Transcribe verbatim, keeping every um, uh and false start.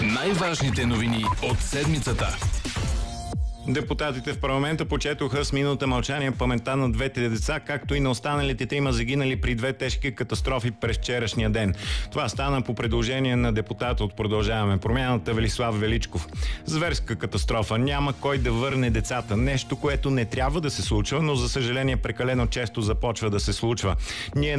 Най-важните новини от седмицата. Депутатите в парламента почетоха с минута мълчание паметта на двете деца, както и на останалите трима загинали при две тежки катастрофи през вчерашния ден. Това стана по предложение на депутата от Продължаваме промяната Велислав Величков. Зверска катастрофа. Няма кой да върне децата. Нещо, което не трябва да се случва, но за съжаление прекалено често започва да се случва. Ние